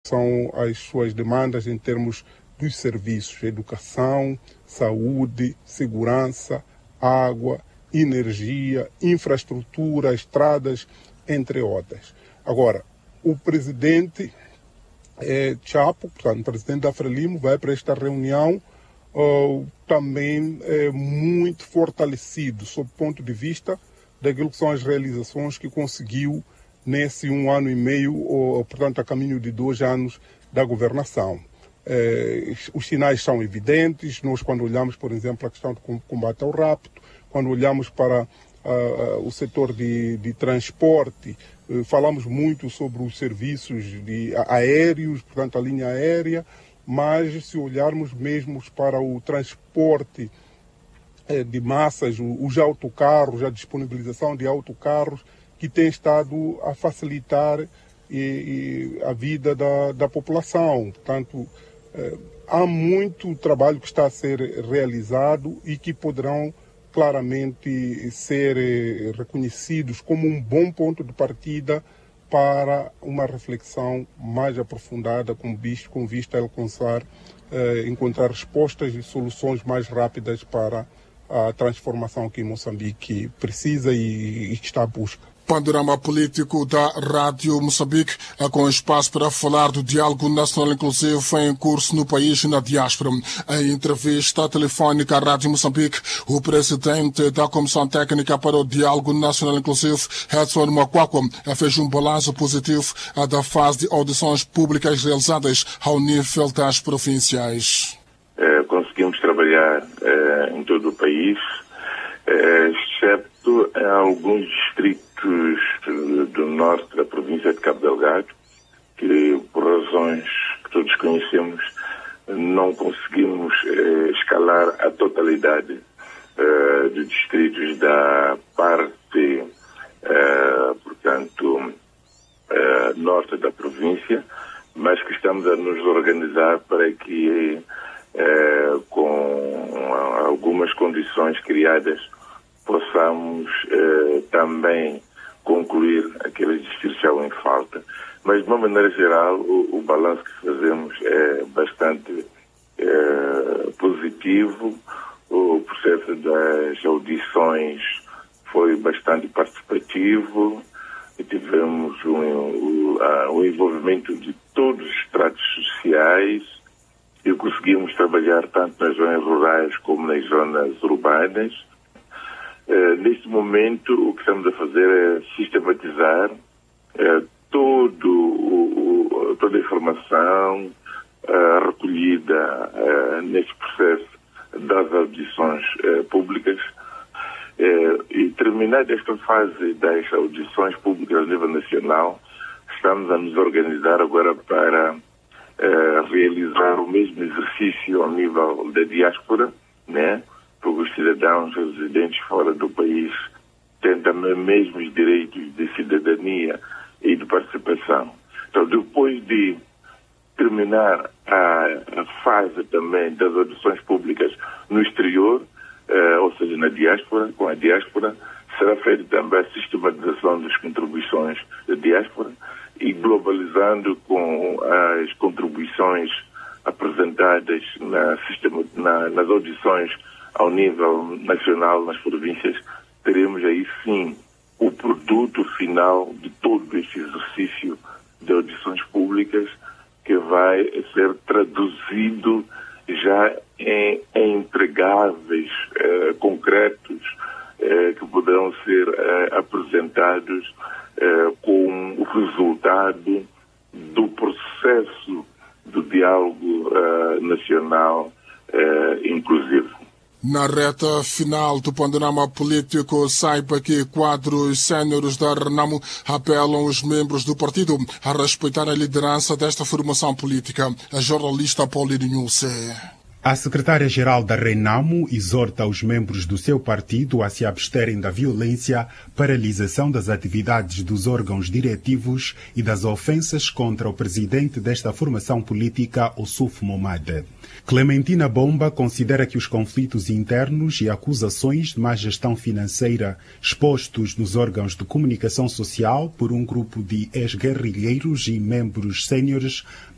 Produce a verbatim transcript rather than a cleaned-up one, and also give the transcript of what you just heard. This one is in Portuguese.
são as suas demandas em termos dos serviços, educação, saúde, segurança, água, energia, infraestrutura, estradas, entre outras. Agora, o presidente eh, Chapo, portanto, o presidente da Frelimo, vai para esta reunião uh, também eh, muito fortalecido, sob o ponto de vista daquilo que são as realizações que conseguiu nesse um ano e meio, ou, portanto, a caminho de dois anos da governação. Eh, os sinais são evidentes. Nós, quando olhamos, por exemplo, a questão do combate ao rapto, quando olhamos para uh, o setor de, de transporte, uh, falamos muito sobre os serviços de, aéreos, portanto, a linha aérea, mas se olharmos mesmo para o transporte eh, de massas, os autocarros, a disponibilização de autocarros, que tem estado a facilitar e, e a vida da, da população. Portanto, eh, há muito trabalho que está a ser realizado e que poderão claramente ser eh, reconhecidos como um bom ponto de partida para uma reflexão mais aprofundada com, visto, com vista a alcançar, eh, encontrar respostas e soluções mais rápidas para a transformação que Moçambique precisa e, e está à busca. Panorama político da Rádio Moçambique, com espaço para falar do diálogo nacional inclusivo em curso no país e na diáspora. Em entrevista telefónica à Rádio Moçambique, o presidente da Comissão Técnica para o Diálogo Nacional Inclusivo, Edson Makwakwa, fez um balanço positivo da fase de audições públicas realizadas ao nível das provinciais. É, conseguimos trabalhar é, em todo o país, é, exceto em alguns distritos do norte da província de Cabo Delgado, que por razões que todos conhecemos não conseguimos eh, escalar a totalidade eh, dos distritos da parte, eh, portanto, eh, norte da província, mas que estamos a nos organizar para que eh, com algumas condições criadas possamos eh, também concluir aqueles distritos que estavam em falta. Mas, de uma maneira geral, o, o balanço que fazemos é bastante é, positivo. O processo das audições foi bastante participativo e tivemos um, um, um envolvimento de todos os estratos sociais e conseguimos trabalhar tanto nas zonas rurais como nas zonas urbanas. Uh, neste momento, o que estamos a fazer é sistematizar uh, todo o, o, toda a informação uh, recolhida uh, neste processo das audições uh, públicas uh, e, terminada esta fase das audições públicas a nível nacional, estamos a nos organizar agora para uh, realizar o mesmo exercício ao nível da diáspora, né? Porque os cidadãos residentes fora do país têm também mesmos direitos de cidadania e de participação. Então, depois de terminar a, a fase também das audições públicas no exterior, eh, ou seja, na diáspora, com a diáspora, será feita também a sistematização das contribuições da diáspora e globalizando com as contribuições apresentadas na sistema, na, nas audições ao nível nacional, nas províncias, teremos aí sim o produto final de todo este exercício de audições públicas que vai ser traduzido já em, em entregáveis eh, concretos eh, que poderão ser eh, apresentados eh, com o resultado do processo do diálogo eh, nacional eh, inclusivo. Na reta final do panorama político, saiba que quadros séniores da Renamo apelam os membros do partido a respeitar a liderança desta formação política. A jornalista Paulina Nhusse. A secretária-geral da Renamo exorta os membros do seu partido a se absterem da violência, paralisação das atividades dos órgãos diretivos e das ofensas contra o presidente desta formação política, Ossuf Momade. Clementina Bomba considera que os conflitos internos e acusações de má gestão financeira expostos nos órgãos de comunicação social por um grupo de ex-guerrilheiros e membros séniores